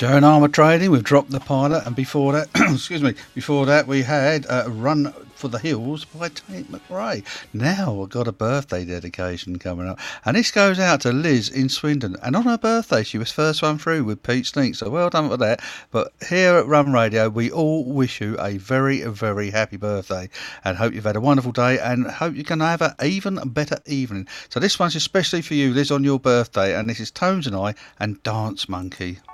Joan Armour Trading, we've dropped the pilot, and before that, before that we had Run for the Hills by Tate McRae. Now we've got a birthday dedication coming up, and this goes out to Liz in Swindon, and on her birthday she was first one through with Pete Snink, so well done for that. But here at Run Radio we all wish you a very, very happy birthday, and hope you've had a wonderful day, and hope you're going to have an even better evening. So this one's especially for you, Liz, on your birthday, and this is Tones and I and Dance Monkey.